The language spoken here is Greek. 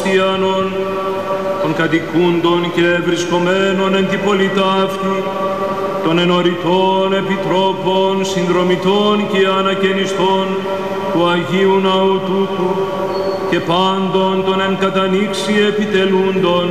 χριστιανών, των κατοικούντων και βρισκομένων εν τη πολιτά αυτή, των ενωρητών επιτρόπων, συνδρομητών και ανακαινιστών του Αγίου Ναού τούτου και πάντων των εν κατανήξει επιτελούντων